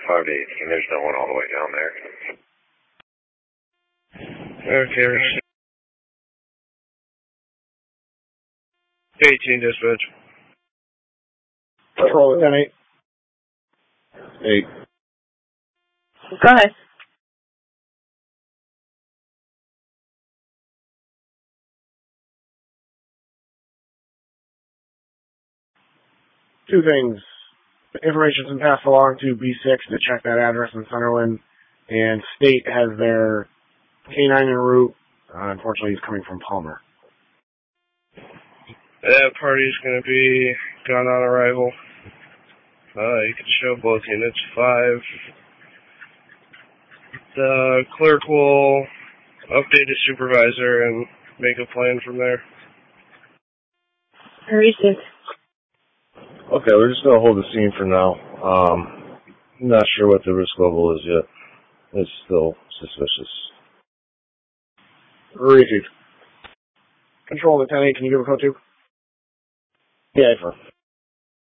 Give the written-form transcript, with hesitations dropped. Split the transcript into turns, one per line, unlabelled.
5 to 18. There's no one all the way down there.
Okay, we're 18 dispatch.
Control 10-8.
8.
Go ahead.
Two things. Information's been passed along to B6 to check that address in Sunderland, and State has their K9 en route. Unfortunately, he's coming from Palmer.
That party's going to be gone on arrival. You can show both units 5. The clerk will update his supervisor and make a plan from there.
Recent.
Okay, we're just going to hold the scene for now. Not sure what the risk level is yet. It's still suspicious.
Received. Control to 10-8, can you give a code 2?
Yeah, for